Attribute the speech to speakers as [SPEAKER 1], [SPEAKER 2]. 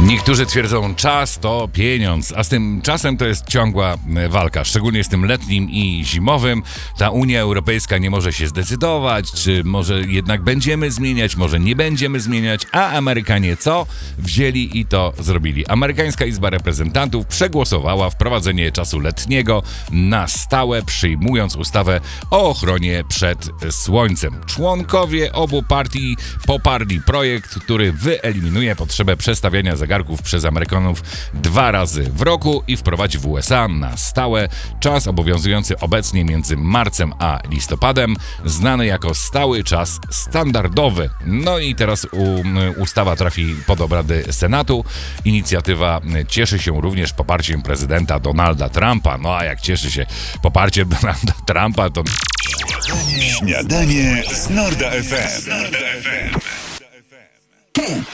[SPEAKER 1] Niektórzy twierdzą, czas to pieniądz, a z tym czasem to jest ciągła walka, szczególnie z tym letnim i zimowym. Ta Unia Europejska nie może się zdecydować, czy może jednak będziemy zmieniać, może nie będziemy zmieniać, a Amerykanie co? Wzięli i to zrobili. Amerykańska Izba Reprezentantów przegłosowała wprowadzenie czasu letniego na stałe, przyjmując ustawę o ochronie przed słońcem. Członkowie obu partii poparli projekt, który wyeliminuje potrzebę przestawiania zegarków przez Amerykanów 2 razy w roku i wprowadzi w USA na stałe czas obowiązujący obecnie między marcem a listopadem, znany jako stały czas standardowy. No i teraz ustawa trafi pod obrady Senatu. Inicjatywa cieszy się również poparciem prezydenta Donalda Trumpa. No a jak cieszy się poparciem Donalda Trumpa, to...
[SPEAKER 2] Śniadanie z Norda FM.